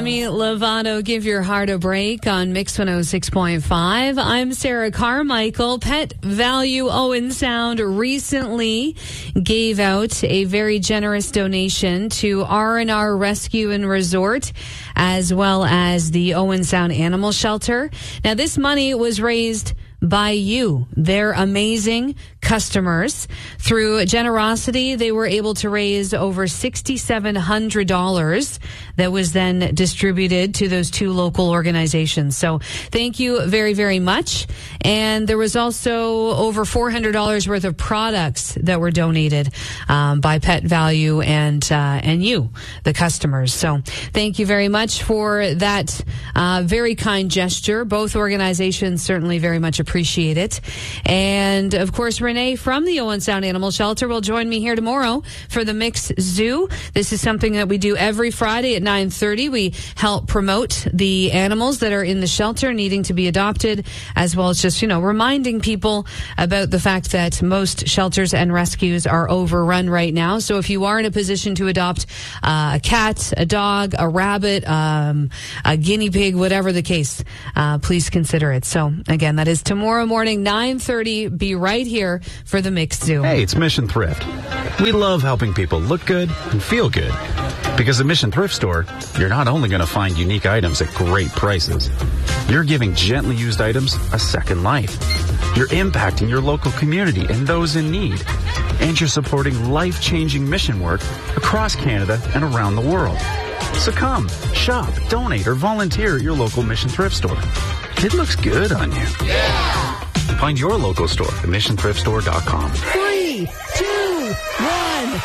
Demi Lovato, Give Your Heart a Break on Mix 106.5. I'm Sarah Carmichael. Pet Value Owen Sound recently gave out a very generous donation to R&R Rescue and Resort, as well as the Owen Sound Animal Shelter. Now, this money was raised by you, their amazing customers. Through generosity, they were able to raise over $6,700 that was then distributed to those two local organizations. So thank you very, very much. And there was also over $400 worth of products that were donated by Pet Value and you, the customers. So thank you very much for that very kind gesture. Both organizations certainly very much appreciate it. And of course, Renee from the Owen Sound Animal Shelter will join me here tomorrow for the Mix Zoo. This is something that we do every Friday at 9:30. We help promote the animals that are in the shelter needing to be adopted, as well as just, reminding people about the fact that most shelters and rescues are overrun right now. So if you are in a position to adopt a cat, a dog, a rabbit, a guinea pig, whatever the case, please consider it. So again, that is tomorrow morning, 9:30. Be right here for the Mix Zoo. Hey, it's Mission Thrift. We love helping people look good and feel good. Because at Mission Thrift Store, you're not only going to find unique items at great prices, you're giving gently used items a second life. You're impacting your local community and those in need. And you're supporting life-changing mission work across Canada and around the world. So come, shop, donate, or volunteer at your local Mission Thrift Store. It looks good on you. Yeah! Find your local store at missionthriftstore.com. 3, 2, 1.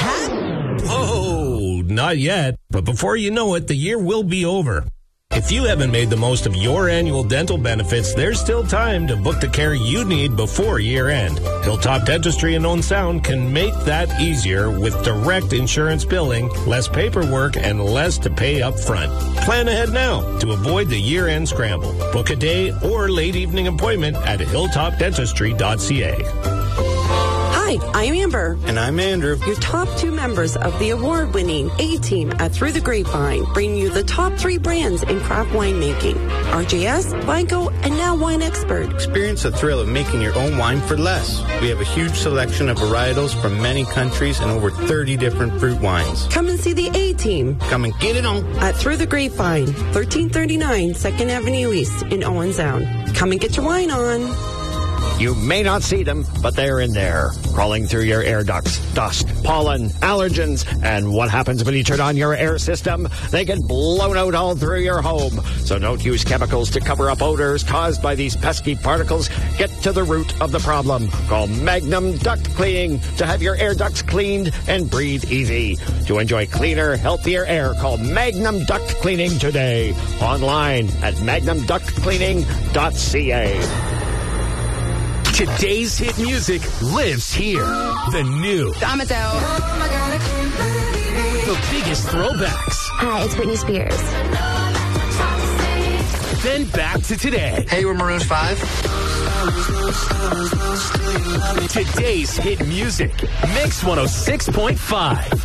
Oh, not yet. But before you know it, the year will be over. If you haven't made the most of your annual dental benefits, there's still time to book the care you need before year end. Hilltop Dentistry in Owen Sound can make that easier with direct insurance billing, less paperwork, and less to pay up front. Plan ahead now to avoid the year-end scramble. Book a day or late evening appointment at hilltopdentistry.ca. Hi, I'm Amber. And I'm Andrew. Your top two members of the award-winning A-Team at Through the Grapevine bring you the top 3 brands in craft winemaking. RJS, Vineco, and now Wine Expert. Experience the thrill of making your own wine for less. We have a huge selection of varietals from many countries and over 30 different fruit wines. Come and see the A-Team. Come and get it on. At Through the Grapevine, 1339 2nd Avenue East in Owen Sound. Come and get your wine on. You may not see them, but they're in there, crawling through your air ducts. Dust, pollen, allergens, and what happens when you turn on your air system? They get blown out all through your home. So don't use chemicals to cover up odors caused by these pesky particles. Get to the root of the problem. Call Magnum Duct Cleaning to have your air ducts cleaned and breathe easy. To enjoy cleaner, healthier air, call Magnum Duct Cleaning today. Online at magnumductcleaning.ca. Today's hit music lives here. The new. The biggest throwbacks. Hi, it's Britney Spears. Then back to today. Hey, we're Maroon 5. Today's hit music. Mix 106.5.